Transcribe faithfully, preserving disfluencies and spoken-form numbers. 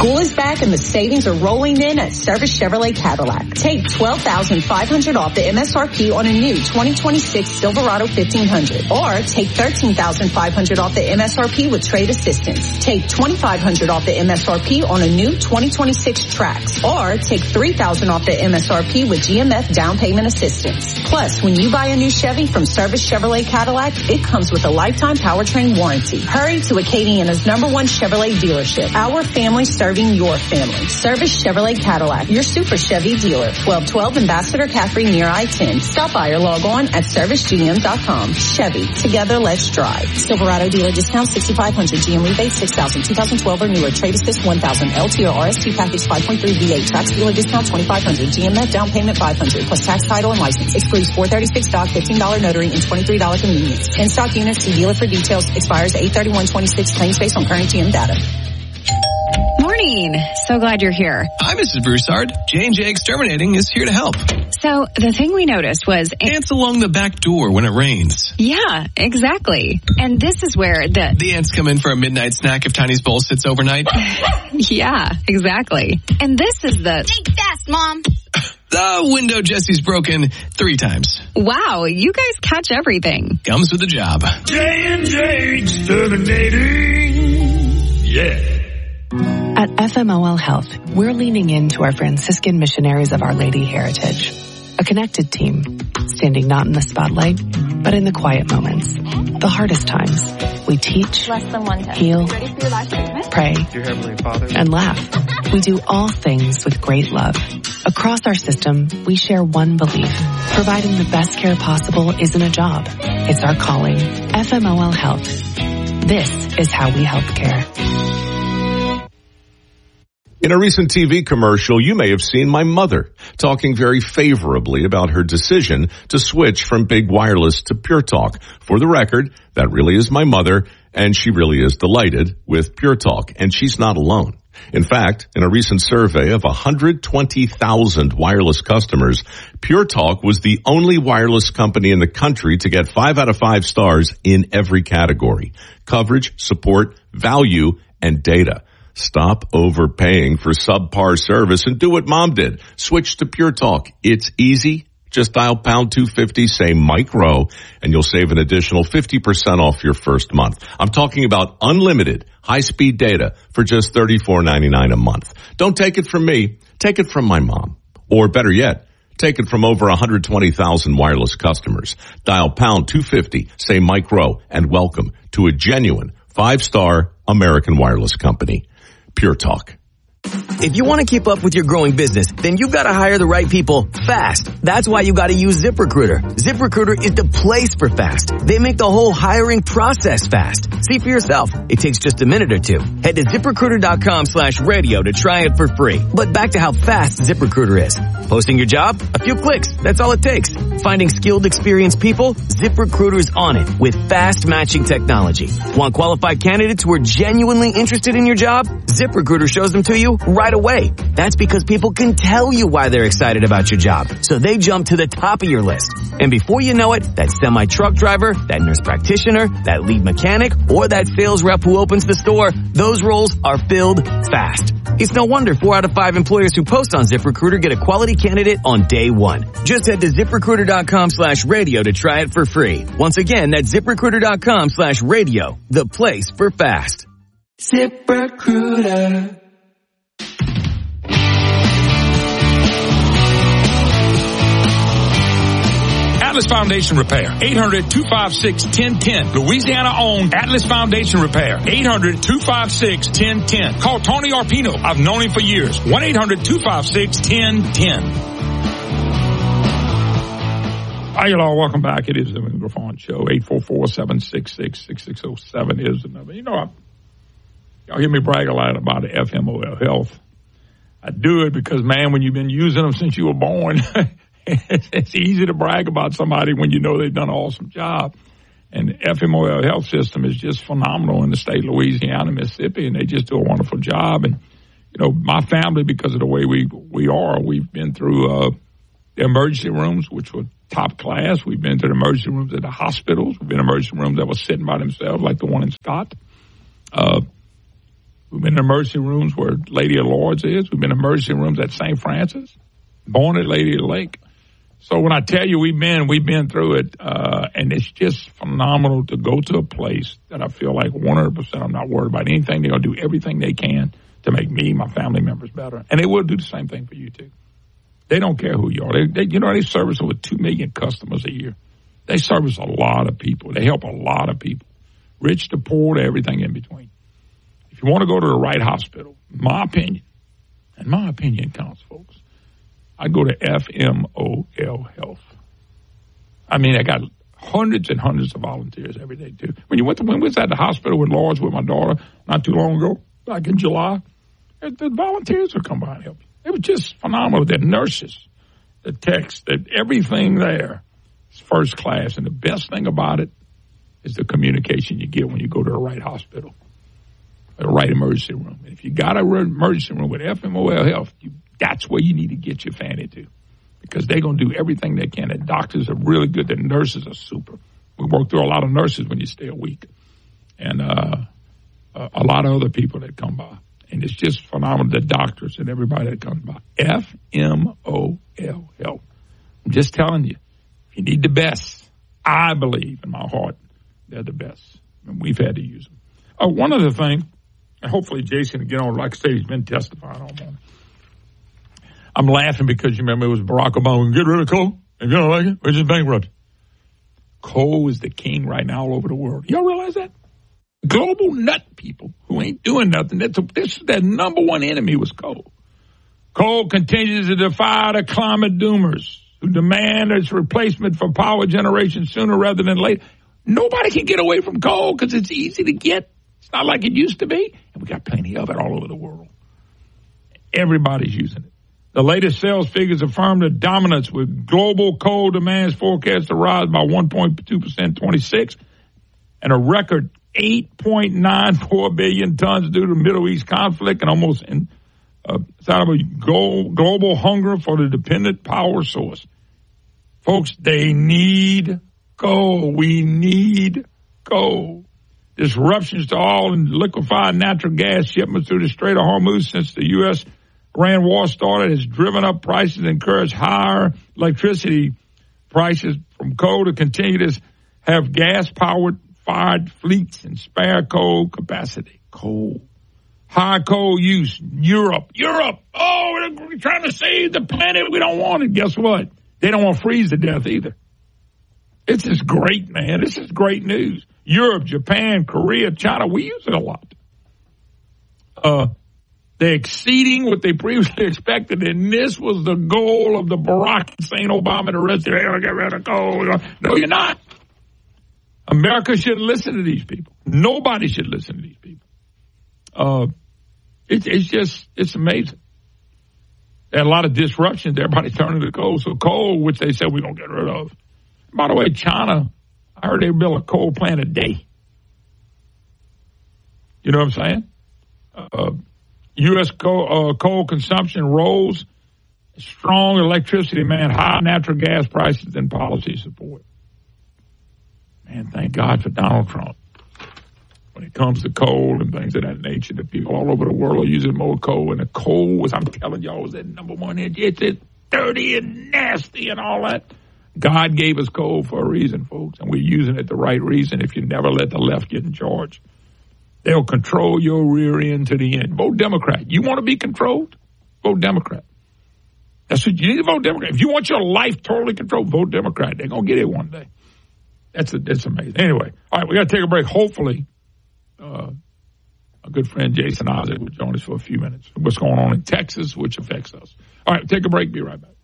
School is back and the savings are rolling in at Service Chevrolet Cadillac. Take twelve thousand five hundred dollars off the M S R P on a new twenty twenty-six Silverado fifteen hundred. Or take thirteen thousand five hundred dollars off the M S R P with trade assistance. Take twenty-five hundred dollars off the M S R P on a new twenty twenty-six Trax. Or take three thousand dollars off the M S R P with G M F down payment assistance. Plus, when you buy a new Chevy from Service Chevrolet Cadillac, it comes with a lifetime powertrain warranty. Hurry to Acadiana's number one Chevrolet dealership. Our family serving your family. Service Chevrolet Cadillac, your super Chevy dealer. twelve twelve Ambassador Caffrey near I ten. Stop by or log on at service g m dot com. Chevy, together let's drive. Silverado dealer discount sixty-five hundred. G M rebate six thousand. two thousand twelve or newer. Trade assist one thousand. L T or R S T package five point three V eight. Tax dealer discount twenty-five hundred. G M F down payment five hundred. Plus tax, title, and license. Excludes four thirty-six doc, fifteen dollars notary, and twenty-three dollars convenience. In stock units, see dealer for details. Expires eight thirty-one twenty-six. Claims based on current G M data. Morning. So glad you're here. Hi, Missus Broussard. J and J Exterminating is here to help. So the thing we noticed was... Ants along the back door when it rains. Yeah, exactly. And this is where the... The ants come in for a midnight snack if Tiny's bowl sits overnight. Yeah, exactly. And this is the... Think fast, Mom. The window Jesse's broken three times. Wow, you guys catch everything. Comes with the job. J and J Exterminating. Yeah. At F M O L Health, we're leaning into our Franciscan missionaries of Our Lady heritage. A connected team, standing not in the spotlight, but in the quiet moments. The hardest times. We teach, Less than one heal, Ready for your last treatment? pray, Dear Heavenly Father, and laugh. We do all things with great love. Across our system, we share one belief. Providing the best care possible isn't a job. It's our calling. F M O L Health. This is how we help care. In a recent T V commercial, you may have seen my mother talking very favorably about her decision to switch from Big Wireless to Pure Talk. For the record, that really is my mother, and she really is delighted with Pure Talk, and she's not alone. In fact, in a recent survey of one hundred twenty thousand wireless customers, Pure Talk was the only wireless company in the country to get five out of five stars in every category: coverage, support, value, and data. Stop overpaying for subpar service and do what Mom did. Switch to Pure Talk. It's easy. Just dial pound two fifty, say Mike Rowe, and you'll save an additional fifty percent off your first month. I'm talking about unlimited high-speed data for just thirty-four ninety-nine a month. Don't take it from me. Take it from my mom. Or better yet, take it from over one hundred twenty thousand wireless customers. Dial pound two fifty, say Mike Rowe, and welcome to a genuine five-star American wireless company. Pure Talk. If you want to keep up with your growing business, then you've got to hire the right people fast. That's why you got to use ZipRecruiter. ZipRecruiter is the place for fast. They make the whole hiring process fast. See for yourself. It takes just a minute or two. Head to ZipRecruiter.com slash radio to try it for free. But back to how fast ZipRecruiter is. Posting your job? A few clicks. That's all it takes. Finding skilled, experienced people? ZipRecruiter's on it with fast matching technology. Want qualified candidates who are genuinely interested in your job? ZipRecruiter shows them to you right away. That's because people can tell you why they're excited about your job. So they jump to the top of your list. And before you know it, that semi-truck driver, that nurse practitioner, that lead mechanic, or that sales rep who opens the store, those roles are filled fast. It's no wonder four out of five employers who post on ZipRecruiter get a quality candidate on day one. Just head to ZipRecruiter.com slash radio to try it for free. Once again, that's ZipRecruiter.com slash radio, the place for fast. ZipRecruiter. Atlas Foundation Repair, eight hundred, two five six, one oh one oh. Louisiana-owned Atlas Foundation Repair, eight hundred, two five six, one oh one oh. Call Tony Arpino. I've known him for years. one eight hundred, two five six, one oh one oh. Hi, y'all. Welcome back. It is the William Griffon Show. eight four four, seven six six, six six zero seven is the number. You know, I, y'all hear me brag a lot about the F M O L Health. I do it because, man, when you've been using them since you were born, it's easy to brag about somebody when you know they've done an awesome job. And the F M O L Health System is just phenomenal in the state of Louisiana, Mississippi, and they just do a wonderful job. And, you know, my family, because of the way we, we are, we've been through uh, the emergency rooms, which were top class. We've been to the emergency rooms at the hospitals. We've been in emergency rooms that were sitting by themselves, like the one in Scott. Uh, We've been in emergency rooms where Lady of Lords is. We've been in emergency rooms at Saint Francis, born at Lady of the Lake. So when I tell you we've been, we've been through it, uh, and it's just phenomenal to go to a place that I feel like one hundred percent I'm not worried about anything. They're going to do everything they can to make me, my family members better. And they will do the same thing for you, too. They don't care who you are. They, they, you know, they service over two million customers a year. They service a lot of people. They help a lot of people, rich to poor to everything in between. If you want to go to the right hospital, my opinion, and my opinion counts, folks, I go to F M O L Health. I mean, I got hundreds and hundreds of volunteers every day, too. When you went to, when we was at the hospital with Lords with my daughter not too long ago, back in July, the volunteers would come by and help you. It was just phenomenal. The nurses, the techs, that everything there is first class. And the best thing about it is the communication you get when you go to the right hospital, the right emergency room. And if you got an emergency room with F M O L Health, you, that's where you need to get your fanny to, because they're going to do everything they can. The doctors are really good. The nurses are super. We work through a lot of nurses when you stay a week, and uh, a lot of other people that come by. And it's just phenomenal, the doctors and everybody that comes by. F M O L Health. I'm just telling you, if you need the best, I believe in my heart they're the best. And we've had to use them. Uh, one other thing, and hopefully Jason can get on, like I say, he's been testifying all morning. I'm laughing because you remember it was Barack Obama. Get rid of coal. If you don't like it, we're just bankrupt. Coal is the king right now all over the world. Y'all realize that? Global nut people who ain't doing nothing. That's a, this their number one enemy was coal. Coal continues to defy the climate doomers who demand its replacement for power generation sooner rather than later. Nobody can get away from coal because it's easy to get. It's not like it used to be. And we got plenty of it all over the world. Everybody's using it. The latest sales figures affirm the dominance, with global coal demands forecast to rise by one point two percent in twenty-six and a record eight point nine four billion tons due to the Middle East conflict and almost in uh, side of a global hunger for the dependent power source. Folks, they need coal. We need coal. Disruptions to all liquefied natural gas shipments through the Strait of Hormuz since the U S Iran war started has driven up prices and encouraged higher electricity prices from coal to continue to have gas-powered fired fleets and spare coal capacity. Coal. High coal use. Europe. Europe. Oh, we're trying to save the planet. We don't want it. Guess what? They don't want to freeze to death either. This is great, man. This is great news. Europe, Japan, Korea, China, we use it a lot. Uh, they're exceeding what they previously expected, and this was the goal of the Barack Hussein Obama and the rest of them. Get rid of coal. No, you're not. America should listen to these people. Nobody should listen to these people. Uh, it, it's just, it's amazing. There are a lot of disruptions. Everybody turning to coal. So coal, which they said we're going to get rid of. By the way, China, I heard they build a coal plant a day. You know what I'm saying? Uh, U S coal, uh, coal consumption rose. Strong electricity demand, high natural gas prices, and policy support. Man, thank God for Donald Trump. When it comes to coal and things of that nature, the people all over the world are using more coal. And the coal was, I'm telling y'all, was that number one. It's, it's dirty and nasty and all that. God gave us coal for a reason, folks, and we're using it the right reason if you never let the left get in charge. They'll control your rear end to the end. Vote Democrat. You want to be controlled? Vote Democrat. That's what you need to vote Democrat. If you want your life totally controlled, vote Democrat. They're going to get it one day. That's a, that's amazing. Anyway, all right, we got to take a break. Hopefully, uh, a good friend, Jason Isaac, will join us for a few minutes. What's going on in Texas, which affects us. All right, take a break. Be right back.